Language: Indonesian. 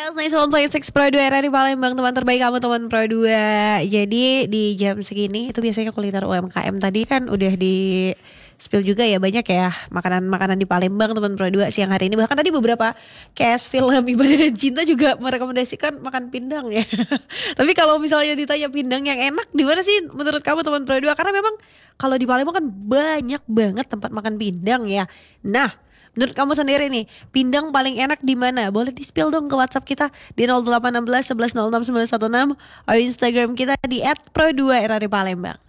101.6 Pro 2 RRI Palembang, teman terbaik kamu, teman Pro 2. Jadi di jam segini itu biasanya kuliner UMKM. Tadi kan udah di spill juga ya, banyak ya makanan-makanan di Palembang, teman Pro 2 siang hari ini. Bahkan tadi beberapa cast film Ibadah dan Cinta juga merekomendasikan makan pindang ya. Tapi kalau misalnya ditanya pindang yang enak di mana sih menurut kamu, teman Pro 2? Karena memang kalau di Palembang kan banyak banget tempat makan pindang ya. Nah, menurut kamu sendiri nih, pindang paling enak di mana? Boleh di-spill dong ke WhatsApp kita di 0816 11 06 916 atau Instagram kita di @pro2rripalembang.